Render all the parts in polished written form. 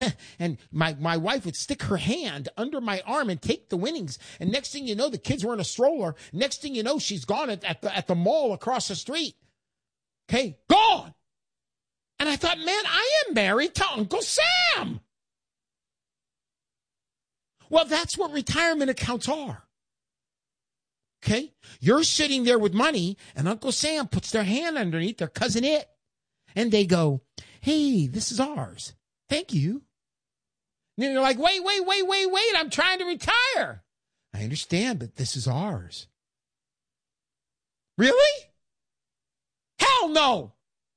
And my wife would stick her hand under my arm and take the winnings. And next thing you know, the kids were in a stroller. Next thing you know, she's gone at the mall across the street. Okay, gone. And I thought, man, I am married to Uncle Sam. Well, that's what retirement accounts are. Okay? You're sitting there with money, and Uncle Sam puts their hand underneath their cousin it. And they go, hey, this is ours. Thank you. And then you're like, wait. I'm trying to retire. I understand, but this is ours. Really? Hell no.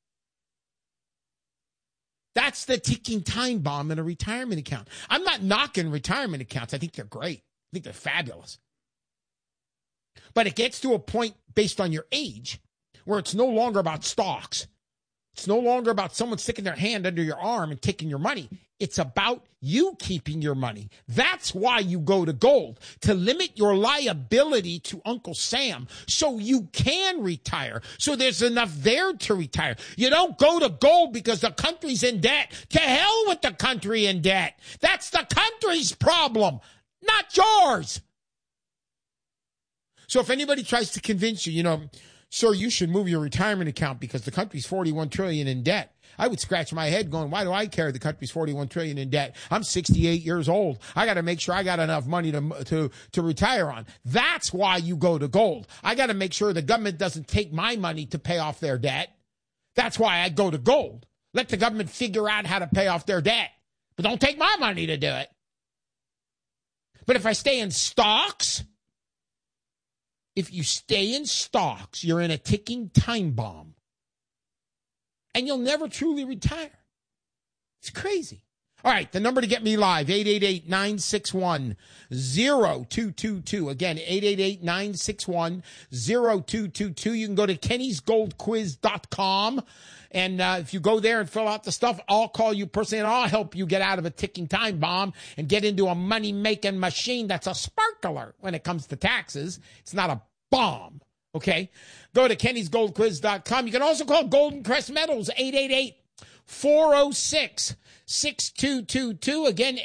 That's the ticking time bomb in a retirement account. I'm not knocking retirement accounts. I think they're great. I think they're fabulous. But it gets to a point based on your age where it's no longer about stocks. It's no longer about someone sticking their hand under your arm and taking your money. It's about you keeping your money. That's why you go to gold, to limit your liability to Uncle Sam so you can retire, so there's enough there to retire. You don't go to gold because the country's in debt. To hell with the country in debt. That's the country's problem, not yours. So if anybody tries to convince you, sir, you should move your retirement account because the country's $41 trillion in debt, I would scratch my head going, why do I care the country's $41 trillion in debt? I'm 68 years old. I got to make sure I got enough money to retire on. That's why you go to gold. I got to make sure the government doesn't take my money to pay off their debt. That's why I go to gold. Let the government figure out how to pay off their debt. But don't take my money to do it. But if I stay in stocks, you're in a ticking time bomb. And you'll never truly retire. It's crazy. All right, the number to get me live, 888-961-0222. Again, 888-961-0222. You can go to kennysgoldquiz.com. And if you go there and fill out the stuff, I'll call you personally and I'll help you get out of a ticking time bomb and get into a money-making machine that's a sparkler when it comes to taxes. It's not a bomb. Okay? Go to kennysgoldquiz.com. You can also call Golden Crest Metals, 888-406-6222. Again,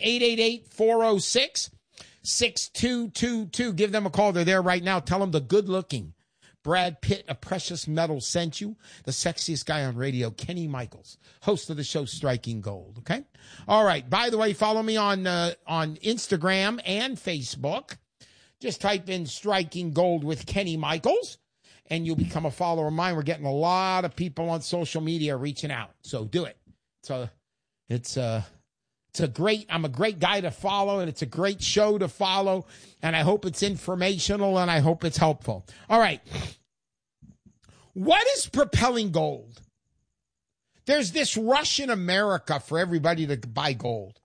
888-406-6222. Give them a call. They're there right now. Tell them the good-looking Brad Pitt of Precious Metals sent you. The sexiest guy on radio, Kenny Michaels, host of the show Striking Gold. Okay? All right. By the way, follow me on Instagram and Facebook. Just type in Striking Gold with Kenny Michaels, and you'll become a follower of mine. We're getting a lot of people on social media reaching out, so do it. So I'm a great guy to follow, and it's a great show to follow, and I hope it's informational, and I hope it's helpful. All right. What is propelling gold? There's this rush in America for everybody to buy gold.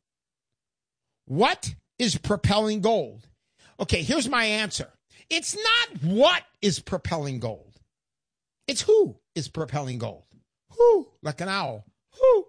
What is propelling gold? Okay, here's my answer. It's not what is propelling gold. It's who is propelling gold. Who? Like an owl. Who?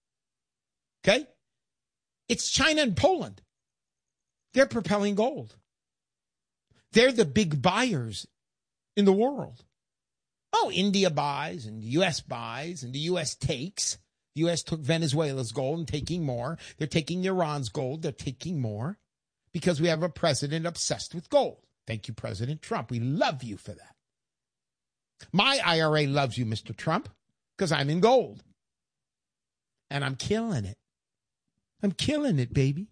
Okay? It's China and Poland. They're propelling gold. They're the big buyers in the world. Oh, India buys and the U.S. buys and the U.S. takes. The U.S. took Venezuela's gold and taking more. They're taking Iran's gold. They're taking more because we have a president obsessed with gold. Thank you, President Trump. We love you for that. My IRA loves you, Mr. Trump, because I'm in gold. And I'm killing it. I'm killing it, baby.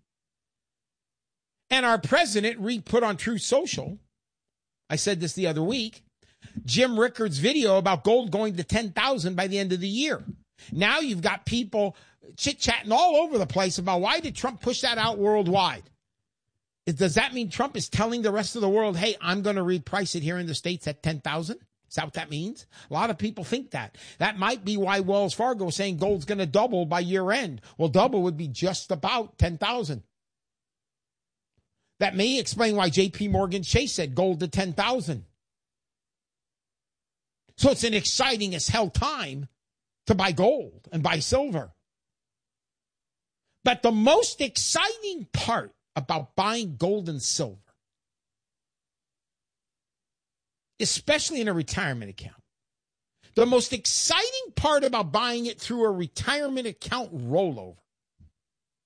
And our president put on Truth Social, I said this the other week, Jim Rickards' video about gold going to 10,000 by the end of the year. Now you've got people chit-chatting all over the place about why did Trump push that out worldwide? Does that mean Trump is telling the rest of the world, hey, I'm going to reprice it here in the States at 10,000? Is that what that means? A lot of people think that. That might be why Wells Fargo is saying gold's going to double by year end. Well, double would be just about 10,000. That may explain why J.P. Morgan Chase said gold to 10,000. So it's an exciting as hell time to buy gold and buy silver. But the most exciting part about buying gold and silver, especially in a retirement account, the most exciting part about buying it through a retirement account rollover